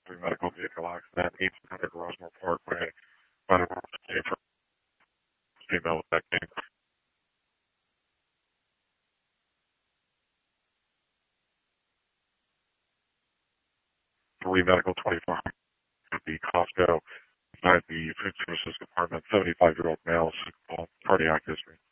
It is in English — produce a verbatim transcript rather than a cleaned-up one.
Three medical vehicle accident, eighteen hundred Rosemore Parkway. Medical for female with that game. Three medical twenty-four at the Costco inside the food services department. seventy-five year old male, cardiac history.